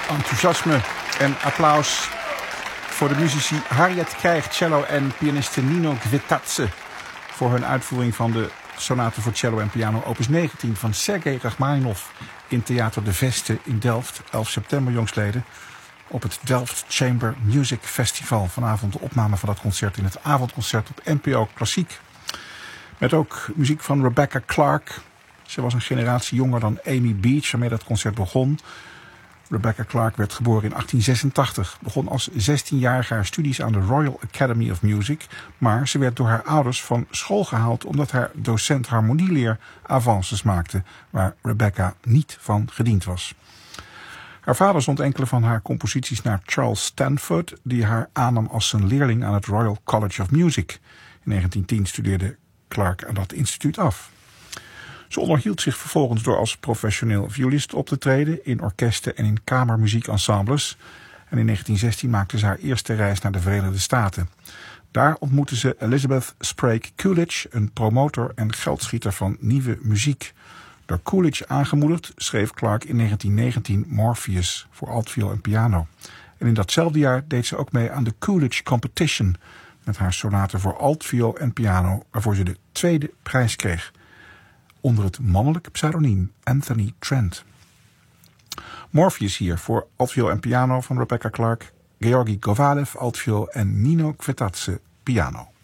enthousiasme en applaus voor de muzici Harriet Krijg, cello en pianiste Nino Gvetatse voor hun uitvoering van de sonate voor cello en piano opus 19 van Sergei Rachmaninov in Theater de Veste in Delft, 11 september jongstleden, op het Delft Chamber Music Festival. Vanavond de opname van dat concert in het avondconcert op NPO Klassiek. Met ook muziek van Rebecca Clark. Ze was een generatie jonger dan Amy Beach, waarmee dat concert begon. Rebecca Clark werd geboren in 1886. Begon als 16-jarige haar studies aan de Royal Academy of Music. Maar ze werd door haar ouders van school gehaald omdat haar docent harmonieleer avances maakte, waar Rebecca niet van gediend was. Haar vader zond enkele van haar composities naar Charles Stanford, die haar aannam als zijn leerling aan het Royal College of Music. In 1910 studeerde Clark aan dat instituut af. Ze onderhield zich vervolgens door als professioneel violist op te treden in orkesten en in kamermuziekensembles. En in 1916 maakte ze haar eerste reis naar de Verenigde Staten. Daar ontmoette ze Elizabeth Sprague Coolidge, een promotor en geldschieter van nieuwe muziek. Door Coolidge aangemoedigd schreef Clark in 1919 Morpheus voor altviool en piano. En in datzelfde jaar deed ze ook mee aan de Coolidge Competition met haar sonate voor altviool en piano, waarvoor ze de tweede prijs kreeg, onder het mannelijke pseudoniem Anthony Trent. Morpheus hier voor altviool en piano van Rebecca Clark, Georgi Kovalev altviool en Nino Gvetatse piano.